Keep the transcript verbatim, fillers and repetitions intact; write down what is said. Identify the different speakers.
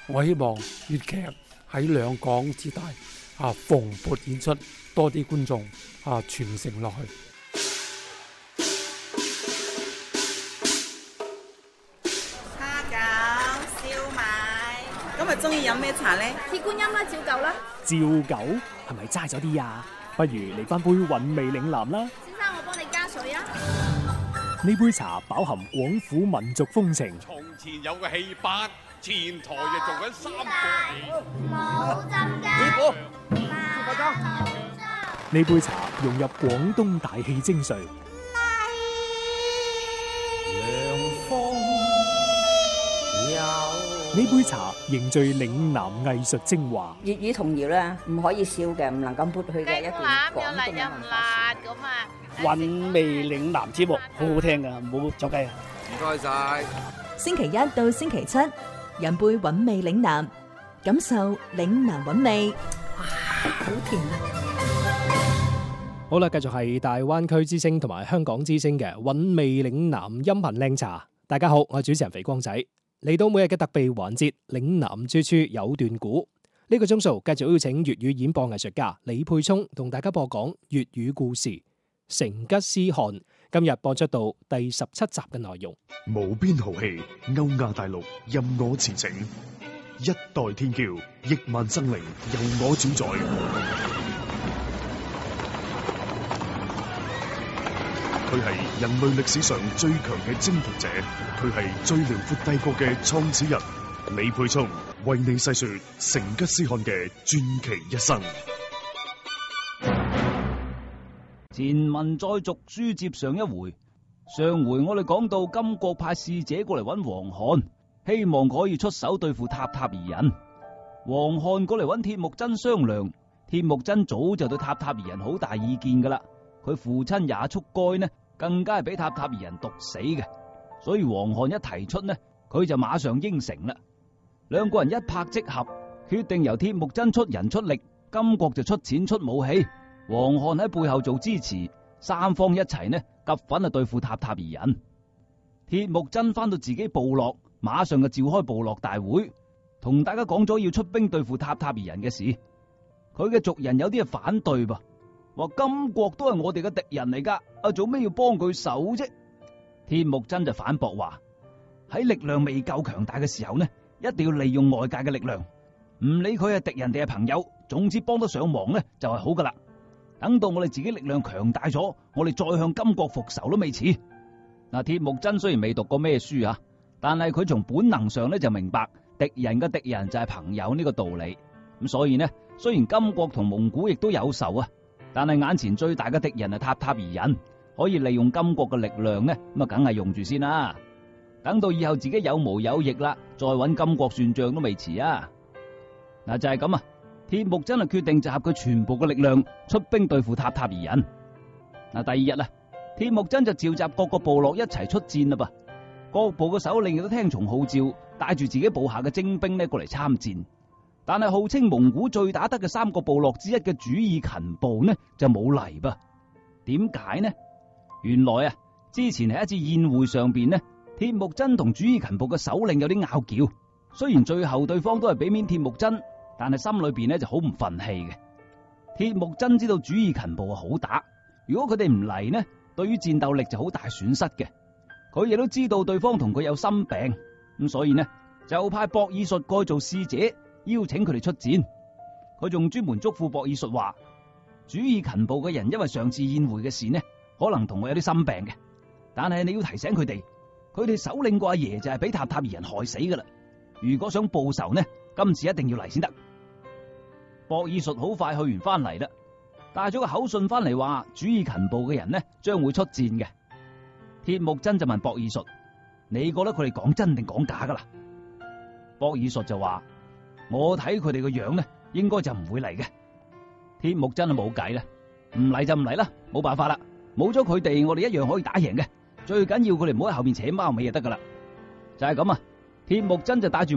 Speaker 1: 我希望粵劇喺兩港之大啊蓬勃演出，多啲觀眾啊傳承落去。
Speaker 2: 蝦餃、燒賣，今日中意飲咩茶呢？
Speaker 3: 鐵觀音啦，照舊啦。
Speaker 4: 照舊係咪齋咗啲啊？不如嚟翻杯韻味嶺南啦。
Speaker 3: 先生，我幫你加水啊。
Speaker 4: 呢杯茶飽含廣府民族風情。
Speaker 5: 從前有個戲班，前台就做緊三個。
Speaker 3: 冇浸雞。
Speaker 5: 師傅，
Speaker 4: 呢杯茶融入廣東大氣精髓。呢杯茶凝聚嶺南藝術精華。
Speaker 6: 粵語童謠咧，唔可以笑嘅，唔能夠抹去嘅一段廣東嘅文化。
Speaker 7: 韻味嶺南節目好好聽噶，唔好走雞啊！
Speaker 5: 唔該晒。
Speaker 8: 星期一到星期七，飲杯韻味嶺南，感受嶺南韻味。哇，好甜啊！
Speaker 4: 好啦，繼續係大灣區之聲同埋香港之聲嘅韻味嶺南音頻靚茶。大家好，我係主持人肥光仔。嚟到每日嘅特備環節，嶺南豬豬有段古。呢、這個鐘數繼續邀請粵語演播藝術家李沛聰同大家播講粵語故事《成吉思汗》。今日播出到第十七集嘅內容。
Speaker 9: 無邊豪氣，歐亞大陸任我馳騁，一代天驕，億萬生靈由我主宰。佢係人類歷史上最強嘅征服者，佢係最遼闊帝國嘅創始人。李沛聰為你細說成吉思汗嘅傳奇一生。
Speaker 10: 前文再續，書接上一回。上回我哋講到金國派使者過嚟揾黃漢，希望可以出手對付塔塔兒人。黃漢過嚟揾鐵木真商量，鐵木真早就對塔塔兒人好大意見噶啦。佢父親也速該呢，更加係俾塔塔兒人毒死嘅，所以黃漢一提出呢，佢就馬上應承啦。兩個人一拍即合，決定由鐵木真出人出力，金國就出錢出武器，黃漢喺背後做支持，三方一齊呢夾粉啊對付塔塔兒人。鐵木真翻到自己部落，馬上就召開部落大會，同大家講咗要出兵對付塔塔兒人嘅事。佢嘅族人有啲係反對噃。話金國都係我哋嘅敵人嚟噶，啊做咩要幫佢手啫？鐵木真就反駁話：喺力量未夠強大嘅時候呢，一定要利用外界嘅力量，唔理佢係敵人定係朋友，總之幫得上忙呢就係好噶啦。等到我哋自己力量強大咗，我哋再向金國復仇都未遲。嗱，鐵木真雖然未讀過咩書啊，但係佢從本能上咧就明白敵人嘅敵人就係朋友呢個道理。咁所以呢，雖然金國同蒙古亦都有仇啊，但係眼前最大嘅敵人係塔塔兒人，可以利用金國嘅力量呢，咁啊梗係用住先啦。等到以後自己有毛有翼啦，再揾金國算賬都未遲啊。嗱，就係咁啊，鐵木真係決定集合佢全部嘅力量出兵對付塔塔兒人。嗱，第二日啊，鐵木真就召集各個部落一齊出戰啦噃。各部嘅首領亦都聽從號召，帶住自己部下嘅精兵呢過嚟參戰。但係號稱蒙古最打得嘅三個部落之一嘅主意勤部呢就冇嚟噃。點解呢？原來啊，之前喺一次宴會上邊呢，鐵木真同主意勤部嘅首領有啲拗撬。雖然最後對方都係俾面鐵木真，但係心裏邊呢就好唔忿氣嘅。鐵木真知道主意勤部好打，如果佢哋唔嚟呢，對於戰鬥力就好大損失嘅。佢亦都知道對方同佢有心病，咁所以呢就派博爾術過去做使者，邀請佢哋出戰。佢仲專門囑咐博爾術話，主意勤部嘅人因為上次宴會嘅事呢，可能同我有啲心病嘅，但係你要提醒佢哋，佢哋首領個阿爺就係俾塔塔兒人害死噶啦。如果想報仇呢，今次一定要嚟先得。博爾術好快去完翻嚟啦，帶咗個口信翻嚟話，主意勤部嘅人呢將會出戰嘅。鐵木真就問博爾術：你覺得佢哋講真定講假噶啦？博爾術就話：我睇佢哋個樣呢，應該就唔會嚟嘅。鐵木真啊冇計啦，唔嚟就唔嚟啦，冇辦法啦。冇咗佢哋，我哋一樣可以打贏嘅。最緊要佢哋唔好喺後面扯貓尾就得噶啦。就係咁啊，鐵木真就帶住